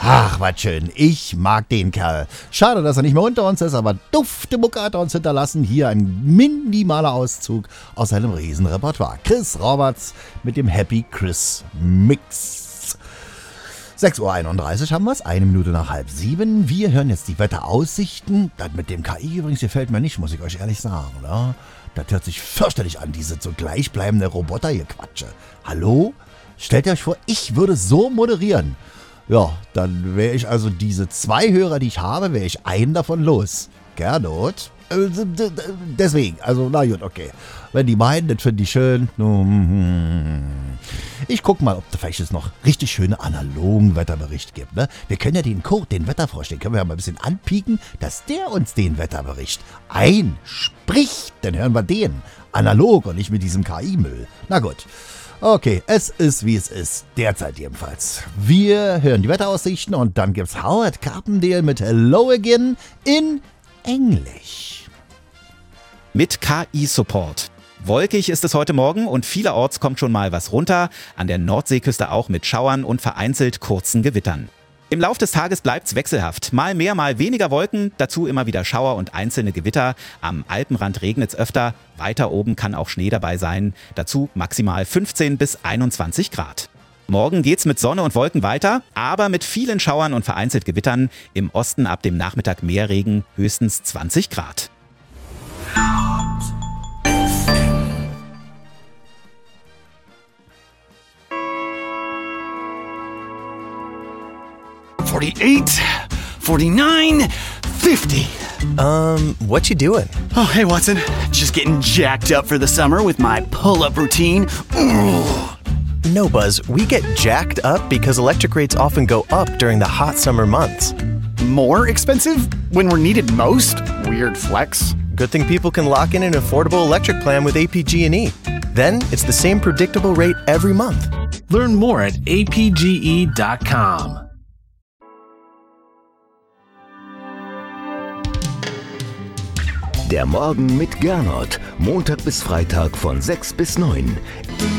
Ach, was schön. Ich mag den Kerl. Schade, dass er nicht mehr unter uns ist, aber dufte Mucke hat er uns hinterlassen. Hier ein minimaler Auszug aus seinem Riesenrepertoire. Chris Roberts mit dem Happy Chris Mix. 6.31 Uhr haben wir es, 1 Minute nach 6:30. Wir hören jetzt die Wetteraussichten. Das mit dem KI übrigens gefällt mir nicht, muss ich euch ehrlich sagen, oder? Das hört sich fürchterlich an, diese so gleichbleibende Roboter hier Quatsche. Hallo? Stellt ihr euch vor, ich würde so moderieren. Ja, dann wäre ich also diese 2 Hörer, die ich habe, wäre ich einen davon los. Gernot? Deswegen, also na gut, okay. Wenn die meinen, das finde ich schön. Ich gucke mal, ob da vielleicht es noch richtig schöne analogen Wetterbericht gibt. Ne? Wir können ja den Kurt, den Wetterfrosch, den können wir ja mal ein bisschen anpieken, dass der uns den Wetterbericht einspricht. Dann hören wir den. Analog und nicht mit diesem KI-Müll. Na gut. Okay, es ist wie es ist, derzeit jedenfalls. Wir hören die Wetteraussichten und dann gibt's Howard Carpendale mit Hello Again in Englisch. Mit KI-Support. Wolkig ist es heute Morgen und vielerorts kommt schon mal was runter, an der Nordseeküste auch mit Schauern und vereinzelt kurzen Gewittern. Im Lauf des Tages bleibt's wechselhaft. Mal mehr, mal weniger Wolken, dazu immer wieder Schauer und einzelne Gewitter. Am Alpenrand regnet's öfter, weiter oben kann auch Schnee dabei sein. Dazu maximal 15 bis 21 Grad. Morgen geht's mit Sonne und Wolken weiter, aber mit vielen Schauern und vereinzelt Gewittern. Im Osten ab dem Nachmittag mehr Regen, höchstens 20 Grad. 48, 49, 50. What you doing? Oh, hey, Watson. Just getting jacked up for the summer with my pull-up routine. Ooh. No, Buzz, we get jacked up because electric rates often go up during the hot summer months. More expensive when we're needed most? Weird flex. Good thing people can lock in an affordable electric plan with APG&E. Then it's the same predictable rate every month. Learn more at apge.com. Der Morgen mit Gernot. Montag bis Freitag von 6 bis 9.